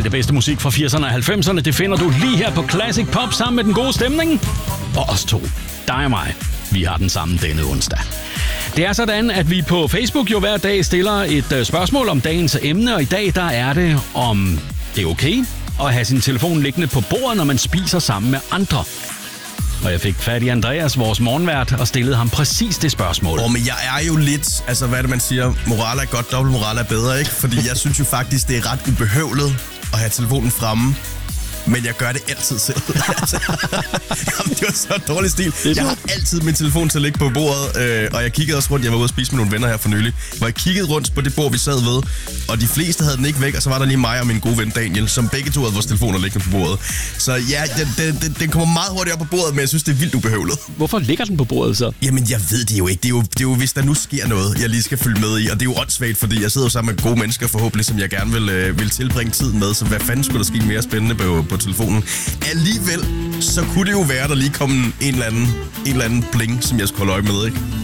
det bedste musik fra 80'erne og 90'erne, det finder du lige her på Classic Pop sammen med den gode stemning. Og os to, dig og mig, vi har den samme denne onsdag. Det er sådan, at vi på Facebook jo hver dag stiller et spørgsmål om dagens emne, og i dag der er det, om det er okay at have sin telefon liggende på bordet, når man spiser sammen med andre. Og jeg fik fat i Andreas, vores morgenvært, og stillede ham præcis det spørgsmål. Men jeg er jo lidt, altså hvad er det man siger, moral er godt, dobbelt moral er bedre, ikke? Fordi jeg synes jo faktisk, det er ret ubehøvlet at have telefonen fremme. Men jeg gør det altid selv. Jamen, det var så dårlig stil. Jeg har altid min telefon til at ligge på bordet, og jeg kiggede også rundt. Jeg var ude at spise med nogle venner her for nylig, hvor jeg kiggede rundt på det bord, vi sad ved, og de fleste havde den ikke væk, og så var der lige mig og min gode ven Daniel, som begge to havde vores telefoner liggende på bordet. Så ja, den kommer meget hurtigt op på bordet, men jeg synes, det er vildt ubehøvlet. Hvorfor ligger den på bordet så? Jamen, jeg ved det jo ikke. Det er jo hvis der nu sker noget, jeg lige skal følge med i, og det er jo åndssvagt, fordi jeg sidder jo sammen med gode mennesker forhåbentlig, som jeg gerne vil tilbringe tiden med, så hvad fanden skulle der ske mere spændende på telefonen? Alligevel, så kunne det jo være, der lige kom en eller anden bling, som jeg skulle holde øje med, ikke?